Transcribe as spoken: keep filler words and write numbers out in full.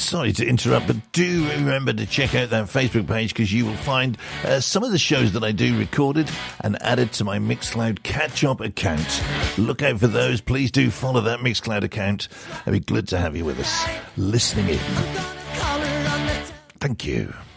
sorry to interrupt, but do remember to check out that Facebook page because you will find uh, some of the shows that I do recorded and added to my Mixcloud catch-up account. Look out for those. Please do follow that Mixcloud account. It'd be good to have you with us, listening in. Thank you.